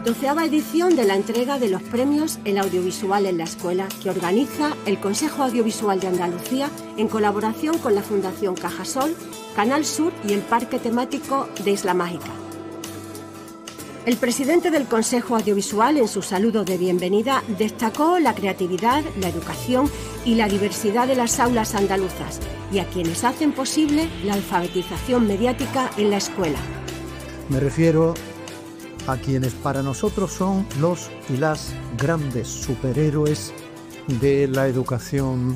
12ª edición de la entrega de los premios El Audiovisual en la Escuela, que organiza el Consejo Audiovisual de Andalucía en colaboración con la Fundación Cajasol, Canal Sur y el Parque Temático de Isla Mágica. El presidente del Consejo Audiovisual, en su saludo de bienvenida, destacó la creatividad, la educación y la diversidad de las aulas andaluzas y a quienes hacen posible la alfabetización mediática en la escuela. Me refiero a quienes para nosotros son los y las grandes superhéroes de la educación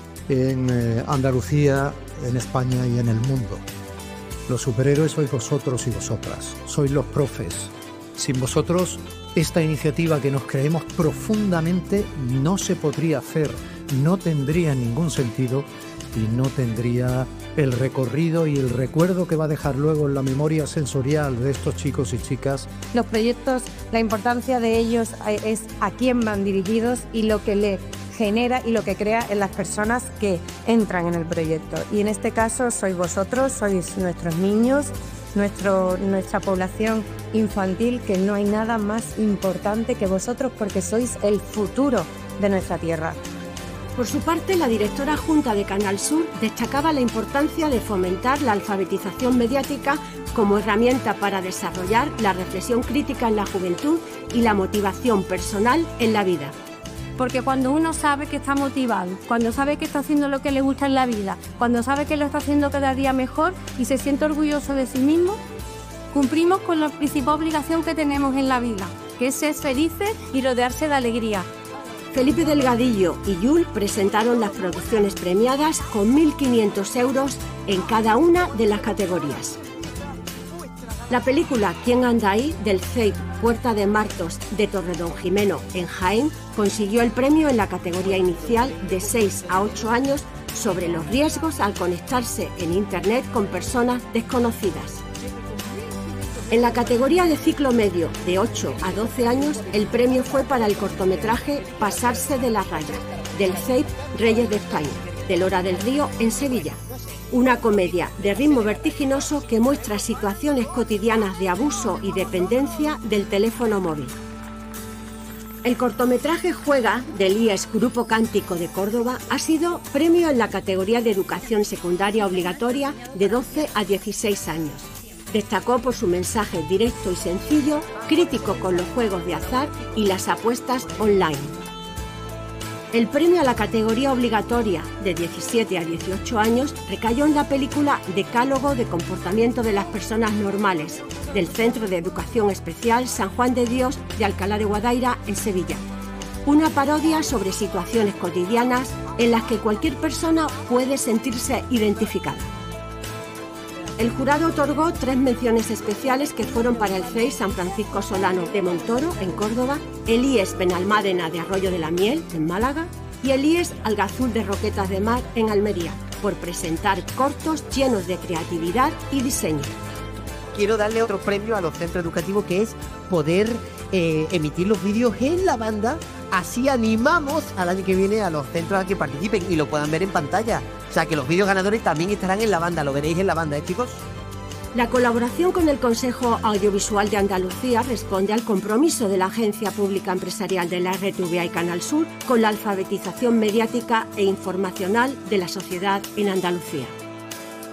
en Andalucía, en España y en el mundo. Los superhéroes sois vosotros y vosotras, sois los profes. Sin vosotros, esta iniciativa que nos creemos profundamente no se podría hacer, no tendría ningún sentido y no tendría el recorrido y el recuerdo que va a dejar luego en la memoria sensorial de estos chicos y chicas. Los proyectos, la importancia de ellos es a quién van dirigidos y lo que le genera y lo que crea en las personas que entran en el proyecto. Y en este caso sois vosotros, sois nuestros niños, nuestra población infantil, que no hay nada más importante que vosotros porque sois el futuro de nuestra tierra. Por su parte, la directora adjunta de Canal Sur destacaba la importancia de fomentar la alfabetización mediática como herramienta para desarrollar la reflexión crítica en la juventud y la motivación personal en la vida. Porque cuando uno sabe que está motivado, cuando sabe que está haciendo lo que le gusta en la vida, cuando sabe que lo está haciendo cada día mejor y se siente orgulloso de sí mismo, cumplimos con la principal obligación que tenemos en la vida, que es ser felices y rodearse de alegría. Felipe Delgadillo y Yul presentaron las producciones premiadas con 1.500 euros en cada una de las categorías. La película ¿Quién anda ahí?, del CEIP Puerta de Martos de Torredonjimeno en Jaén consiguió el premio en la categoría inicial de 6 a 8 años sobre los riesgos al conectarse en Internet con personas desconocidas. En la categoría de ciclo medio de 8 a 12 años, el premio fue para el cortometraje Pasarse de la raya, del CEIP Reyes de España, de Lora del Río en Sevilla. Una comedia de ritmo vertiginoso que muestra situaciones cotidianas de abuso y dependencia del teléfono móvil. El cortometraje Juega, del IES Grupo Cántico de Córdoba, ha sido premio en la categoría de educación secundaria obligatoria de 12 a 16 años. Destacó por su mensaje directo y sencillo, crítico con los juegos de azar y las apuestas online. El premio a la categoría obligatoria de 17 a 18 años recayó en la película Decálogo de comportamiento de las personas normales, del Centro de Educación Especial San Juan de Dios de Alcalá de Guadaira, en Sevilla. Una parodia sobre situaciones cotidianas en las que cualquier persona puede sentirse identificada. El jurado otorgó 3 menciones especiales que fueron para el CEIP San Francisco Solano de Montoro, en Córdoba, el IES Benalmádena de Arroyo de la Miel, en Málaga, y el IES Algazul de Roquetas de Mar, en Almería, por presentar cortos llenos de creatividad y diseño. Quiero darle otro premio a los centros educativos, que es poder emitir los vídeos en la banda. Así animamos al año que viene a los centros a que participen y lo puedan ver en pantalla. O sea, que los vídeos ganadores también estarán en la banda, lo veréis en la banda, chicos. La colaboración con el Consejo Audiovisual de Andalucía responde al compromiso de la Agencia Pública Empresarial de la RTVA y Canal Sur con la alfabetización mediática e informacional de la sociedad en Andalucía.